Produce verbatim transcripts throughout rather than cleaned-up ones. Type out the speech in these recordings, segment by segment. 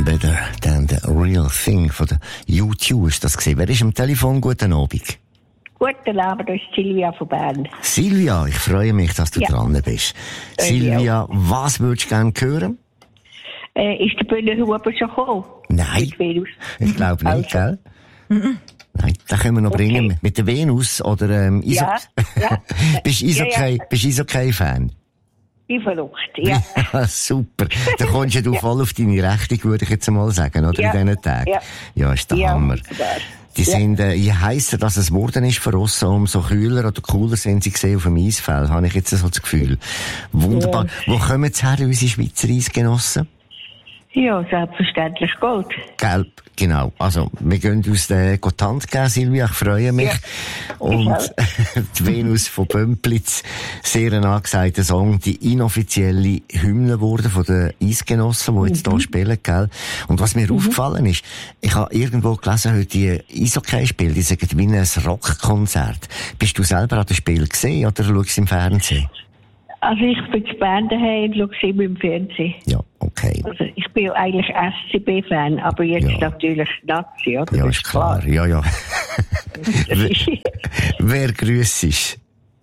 Better Than The Real Thing von der U zwei ist das gesehen. Wer ist am Telefon? Guten Abend. Guten Abend, das ist Silvia von Bern. Silvia, ich freue mich, dass du ja. dran bist. Äh, Silvia, ja. was würdest du gerne hören? Äh, ist der Bühlenhuber schon gekommen? Nein, ich glaube nicht, also. Gell? Mhm. Nein, den können wir noch okay. bringen. Mit der Venus oder ähm, Iso... Ja, ja. bist du Eishockey, ja, ja. Eishockey-Fan? Ich verrückt, ja. ja. Super. Da kommst ja du ja. voll auf deine Rechnung, würde ich jetzt mal sagen, oder? Ja. In diesen Tagen. Ja, ja ist der ja. Hammer. Die ja. sind, äh, je heisser, dass es geworden ist für uns, umso kühler oder cooler sind sie gesehen auf dem Eisfeld, habe ich jetzt so das Gefühl. Wunderbar. Ja. Wo kommen sie her, unsere Schweizer Eisgenossen? Ja, selbstverständlich Gold. Gelb, genau. Also, wir gehen uns den Gottant geben, Silvia, ich freue mich. Ja. Und die Venus von Bömplitz, sehr ein angesagter Song, die inoffizielle Hymne wurde von den Eisgenossen, die jetzt mhm. hier spielen, gell? Und was mir mhm. aufgefallen ist, ich habe irgendwo gelesen, heute die Eishockey-Spiele, die sagen wie ein Rockkonzert. Bist du selber an dem Spiel gesehen oder schaust du im Fernsehen? Also ich bin zu Bern daheim und schaue sie immer im Fernsehen. Ja, okay. Also ich bin ja eigentlich S C B-Fan, aber jetzt ja. natürlich Nazi, oder? Ja, ist klar. klar. Ja, ja. wer, wer grüßt ist?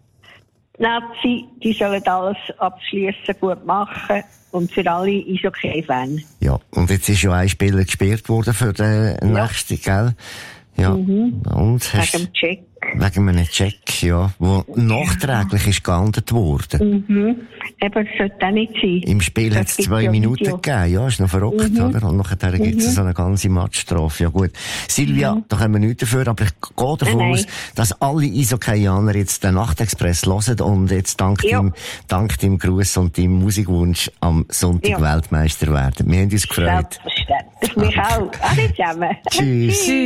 Nazi, die sollen alles abschließen, gut machen. Und für alle ist okay Fan. Ja, und jetzt ist ja ein Spieler gesperrt worden für den ja. nächsten, gell? Ja. Mhm. Und hast wegen dem Check. Wegen einem Check, ja, wo ja. nachträglich ist geahndet worden. Mhm. Eben, das sollte auch nicht sein. Im Spiel hat es zwei ja Minuten Video. gegeben, ja, ist noch verrückt, mhm. oder? Und nachher mhm. gibt es so eine ganze Matchstrafe. Ja gut. Silvia, mhm. da können wir nichts dafür, aber ich gehe davon Nein. aus, dass alle Eishockeyaner jetzt den Nachtexpress hören und jetzt dank ja. dem, dank dem Gruß und dem Musikwunsch am Sonntag ja. Weltmeister werden. Wir haben uns gefreut. Selbstverständlich. Mich auch. Alle zusammen. Tschüss.